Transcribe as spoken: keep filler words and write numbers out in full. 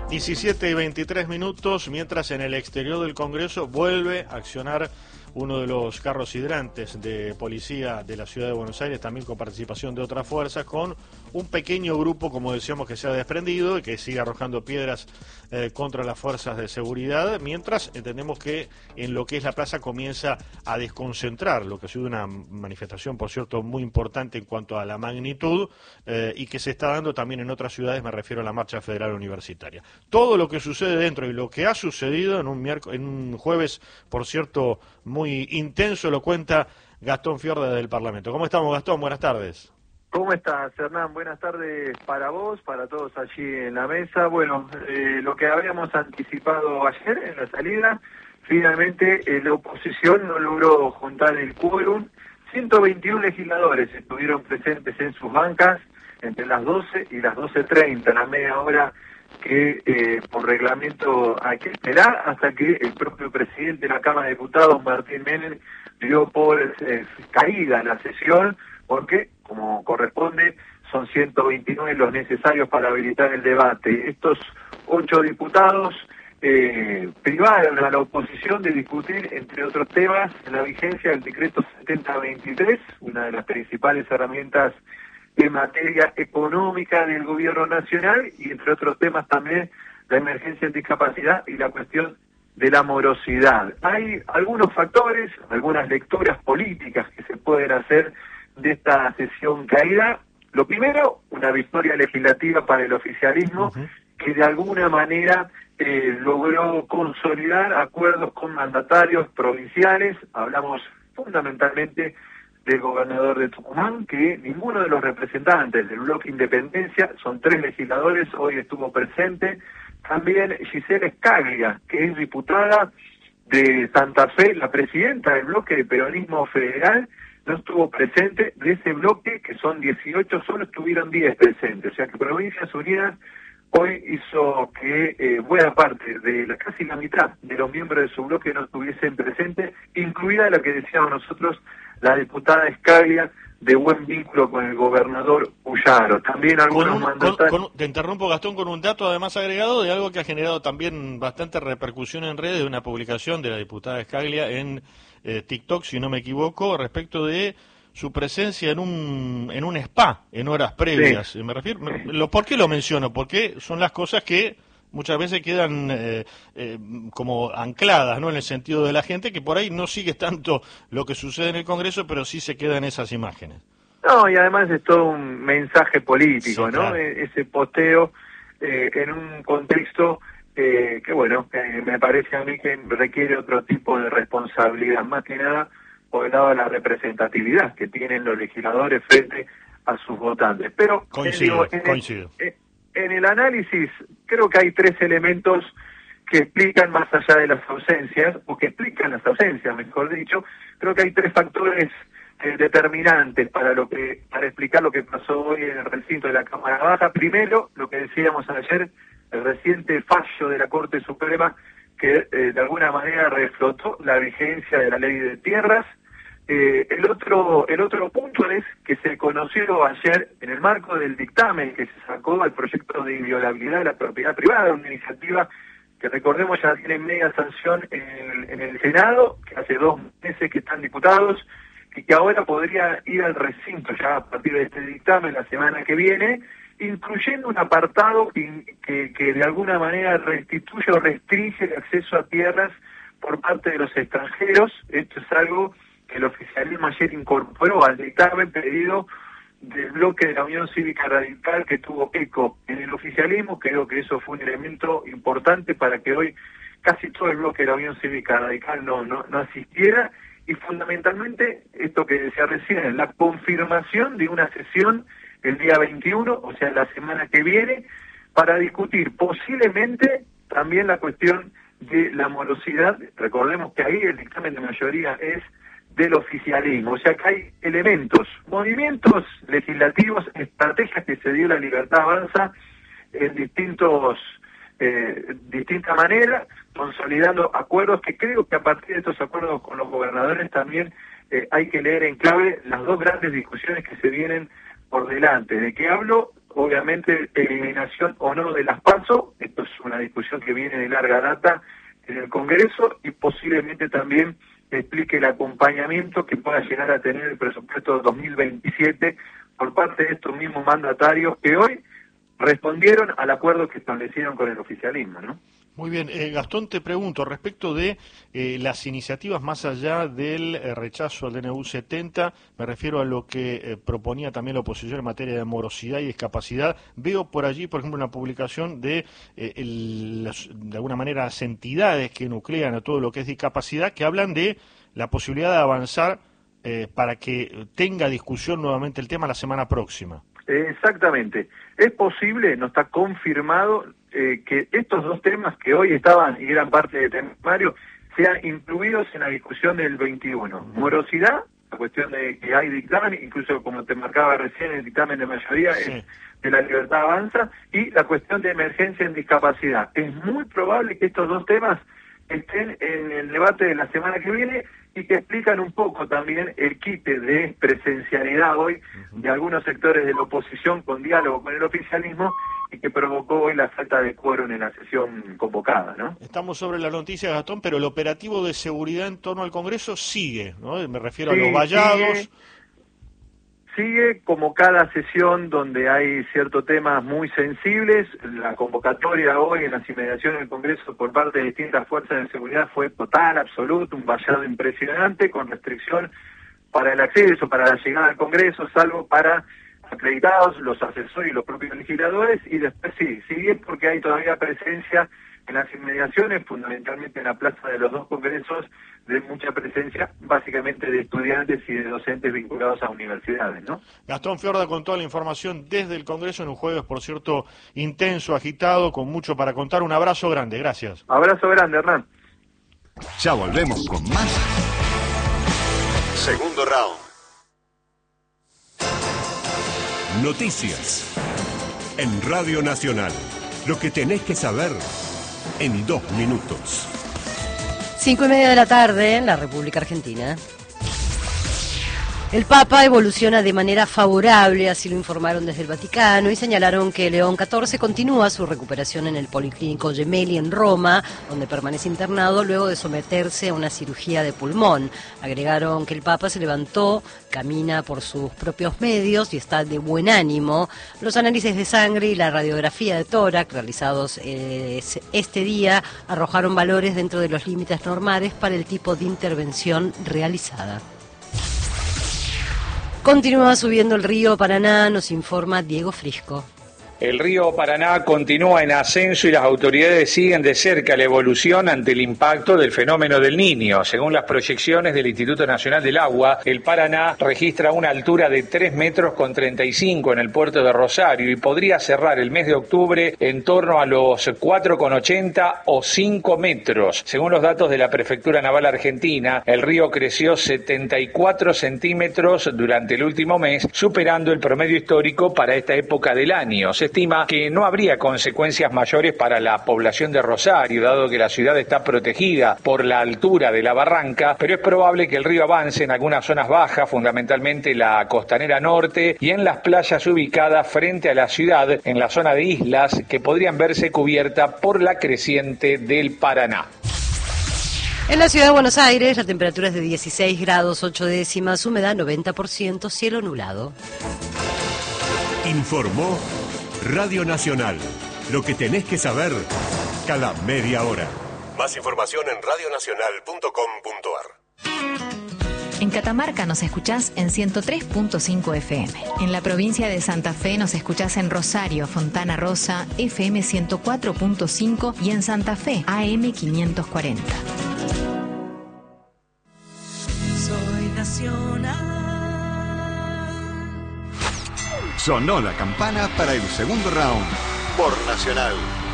diecisiete y veintitrés minutos, mientras en el exterior del Congreso vuelve a accionar uno de los carros hidrantes de policía de la Ciudad de Buenos Aires, también con participación de otras fuerzas, con un pequeño grupo, como decíamos, que se ha desprendido y que sigue arrojando piedras eh, contra las fuerzas de seguridad, mientras entendemos que en lo que es la plaza comienza a desconcentrar, lo que ha sido una manifestación, por cierto, muy importante en cuanto a la magnitud eh, y que se está dando también en otras ciudades, me refiero a la Marcha Federal Universitaria. Todo lo que sucede dentro y lo que ha sucedido en un, miércoles, en un jueves, por cierto, muy intenso, lo cuenta Gastón Fiorda del Parlamento. ¿Cómo estamos, Gastón? Buenas tardes. ¿Cómo estás, Hernán? Buenas tardes para vos, para todos allí en la mesa. Bueno, eh, lo que habíamos anticipado ayer en la salida, finalmente eh, la oposición no logró juntar el quórum. ciento veintiuno legisladores estuvieron presentes en sus bancas entre las doce y las doce treinta, la media hora que eh, por reglamento hay que esperar hasta que el propio presidente de la Cámara de Diputados, Martín Menem, dio por eh, caída la sesión, porque, como corresponde, son ciento veintinueve los necesarios para habilitar el debate. Estos ocho diputados eh, privaron a la oposición de discutir, entre otros temas, la vigencia del decreto setenta veintitrés, una de las principales herramientas en materia económica del gobierno nacional, y entre otros temas también la emergencia en discapacidad y la cuestión de la morosidad. Hay algunos factores, algunas lecturas políticas que se pueden hacer de esta sesión caída. Lo primero, una victoria legislativa para el oficialismo, uh-huh. que de alguna manera eh, logró consolidar acuerdos con mandatarios provinciales. Hablamos fundamentalmente del gobernador de Tucumán, que ninguno de los representantes del bloque Independencia, son tres legisladores, hoy estuvo presente. También Gisela Scaglia, que es diputada de Santa Fe, la presidenta del bloque de Peronismo Federal, no estuvo presente. De ese bloque, que son dieciocho, solo estuvieron diez presentes. O sea que Provincias Unidas hoy hizo que eh, buena parte de la, casi la mitad de los miembros de su bloque no estuviesen presentes, incluida la que decíamos nosotros, la diputada Scaglia, de buen vínculo con el gobernador Puyaro. También algunos con un, mandatarios... Con, con, te interrumpo, Gastón, con un dato además agregado de algo que ha generado también bastante repercusión en redes, de una publicación de la diputada Scaglia en eh, TikTok, si no me equivoco, respecto de su presencia en un en un spa en horas previas. Sí. Me refiero, me, lo, ¿por qué lo menciono? Porque son las cosas que muchas veces quedan eh, eh, como ancladas, ¿no? En el sentido de la gente que por ahí no sigue tanto lo que sucede en el Congreso, pero sí se quedan esas imágenes. No, y además es todo un mensaje político, sí, ¿no? Claro. Ese posteo eh, en un contexto eh, que, bueno, eh, me parece a mí que requiere otro tipo de responsabilidad, más que nada por el lado de la representatividad que tienen los legisladores frente a sus votantes. Pero, coincido, eh, digo, en coincido. El, en el análisis creo que hay tres elementos que explican, más allá de las ausencias, o que explican las ausencias, mejor dicho. Creo que hay tres factores eh, determinantes para lo que para explicar lo que pasó hoy en el recinto de la Cámara Baja. Primero, lo que decíamos ayer, el reciente fallo de la Corte Suprema que eh, de alguna manera reflotó la vigencia de la ley de tierras. Eh, el otro el otro punto es que se conoció ayer, en el marco del dictamen que se sacó al proyecto de inviolabilidad de la propiedad privada, una iniciativa que, recordemos, ya tiene media sanción en el, en el Senado, que hace dos meses que están diputados, y que ahora podría ir al recinto ya a partir de este dictamen la semana que viene, incluyendo un apartado que, que, que de alguna manera restituye o restringe el acceso a tierras por parte de los extranjeros. Esto es algo que el oficialismo ayer incorporó al dictamen pedido del bloque de la Unión Cívica Radical, que tuvo eco en el oficialismo. Creo que eso fue un elemento importante para que hoy casi todo el bloque de la Unión Cívica Radical no, no, no asistiera, y fundamentalmente esto que decía recién, la confirmación de una sesión el día veintiuno, o sea, la semana que viene, para discutir posiblemente también la cuestión de la morosidad. Recordemos que ahí el dictamen de mayoría es del oficialismo, o sea que hay elementos, movimientos legislativos, estrategias que se dio la Libertad Avanza en distintos eh, distintas maneras, consolidando acuerdos que creo que a partir de estos acuerdos con los gobernadores también eh, hay que leer en clave las dos grandes discusiones que se vienen por delante. ¿De qué hablo? Obviamente, eliminación o no de las PASO, esto es una discusión que viene de larga data en el Congreso y posiblemente también explique el acompañamiento que pueda llegar a tener el presupuesto de dos mil veintisiete por parte de estos mismos mandatarios que hoy respondieron al acuerdo que establecieron con el oficialismo, ¿no? Muy bien, eh, Gastón, te pregunto respecto de eh, las iniciativas más allá del eh, rechazo al D N U setenta, me refiero a lo que eh, proponía también la oposición en materia de morosidad y discapacidad. Veo por allí, por ejemplo, una publicación de, eh, el, las, de alguna manera, las entidades que nuclean a todo lo que es discapacidad, que hablan de la posibilidad de avanzar eh, para que tenga discusión nuevamente el tema la semana próxima. Exactamente. Es posible, no está confirmado, eh, que estos dos temas que hoy estaban y eran parte del temario sean incluidos en la discusión del veintiuno. Morosidad, la cuestión de que hay dictamen, incluso como te marcaba recién, el dictamen de mayoría sí. es de la Libertad Avanza, y la cuestión de emergencia en discapacidad. Es muy probable que estos dos temas estén en el debate de la semana que viene y que explican un poco también el quite de presencialidad hoy de algunos sectores de la oposición con diálogo con el oficialismo y que provocó hoy la falta de quórum en la sesión convocada, ¿no? Estamos sobre la noticia, Gastón, pero el operativo de seguridad en torno al Congreso sigue, ¿no? Me refiero sí, a los vallados. Sigue, sigue como cada sesión donde hay ciertos temas muy sensibles. La convocatoria hoy en las inmediaciones del Congreso por parte de distintas fuerzas de seguridad fue total, absoluto, un vallado impresionante con restricción para el acceso, para la llegada al Congreso, salvo para acreditados, los asesores y los propios legisladores, y después sí, sigue porque hay todavía presencia en las inmediaciones, fundamentalmente en la plaza de los dos congresos, de mucha presencia, básicamente de estudiantes y de docentes vinculados a universidades, ¿no? Gastón Fiorda con toda la información desde el Congreso en un jueves, por cierto, intenso, agitado, con mucho para contar. Un abrazo grande, gracias. Abrazo grande, Hernán. Ya volvemos con más. Segundo round. Noticias en Radio Nacional. Lo que tenés que saber en dos minutos. Cinco y media de la tarde en la República Argentina. El Papa evoluciona de manera favorable, así lo informaron desde el Vaticano, y señalaron que León catorce continúa su recuperación en el Policlínico Gemelli en Roma, donde permanece internado luego de someterse a una cirugía de pulmón. Agregaron que el Papa se levantó, camina por sus propios medios y está de buen ánimo. Los análisis de sangre y la radiografía de tórax realizados eh, este día arrojaron valores dentro de los límites normales para el tipo de intervención realizada. Continúa subiendo el río Paraná, nos informa Diego Frisco. El río Paraná continúa en ascenso y las autoridades siguen de cerca la evolución ante el impacto del fenómeno del Niño. Según las proyecciones del Instituto Nacional del Agua, el Paraná registra una altura de tres metros con treinta y cinco en el puerto de Rosario y podría cerrar el mes de octubre en torno a los cuatro con ochenta o cinco metros. Según los datos de la Prefectura Naval Argentina, el río creció setenta y cuatro centímetros durante el último mes, superando el promedio histórico para esta época del año. Se estima que no habría consecuencias mayores para la población de Rosario, dado que la ciudad está protegida por la altura de la barranca, pero es probable que el río avance en algunas zonas bajas, fundamentalmente la costanera norte y en las playas ubicadas frente a la ciudad, en la zona de islas, que podrían verse cubiertas por la creciente del Paraná. En la ciudad de Buenos Aires, la temperatura es de dieciséis grados ocho décimas, humedad noventa por ciento, cielo nublado. Informó Radio Nacional. Lo que tenés que saber cada media hora. Más información en radio nacional punto com punto ar. En Catamarca nos escuchás en ciento tres punto cinco F M. En la provincia de Santa Fe nos escuchás en Rosario, Fontana Rosa, F M ciento cuatro punto cinco y en Santa Fe, A M quinientos cuarenta. Soy nacional. Sonó la campana para el segundo round por Nacional.